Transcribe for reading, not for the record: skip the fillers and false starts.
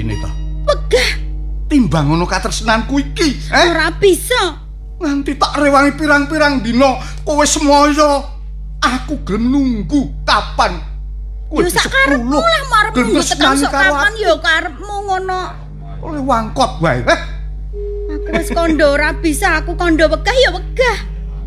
atine to. Wegah. Timbang ngono katresnanku iki, Ora bisa. Nganti tak rewangi pirang-pirang dina kowe semoyo. Aku gelem nunggu kapan. Yo sak karepmu lah marep nunggu tekan sok kapan yo karepmu ngono. Oleh wangkot wae. Aku wis kondo ora bisa, aku kondo wegah ya wegah.